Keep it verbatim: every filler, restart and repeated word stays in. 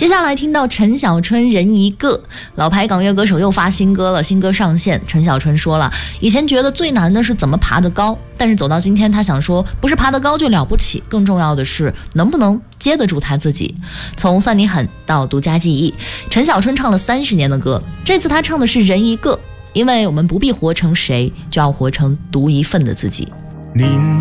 接下来听到陈小春《人一个》，老牌港乐歌手又发新歌了，新歌上线。陈小春说了，以前觉得最难的是怎么爬得高，但是走到今天，他想说，不是爬得高就了不起，更重要的是能不能接得住他自己。从算你狠到独家记忆，陈小春唱了三十年的歌，这次他唱的是《人一个》，因为我们不必活成谁，就要活成独一份的自己。 您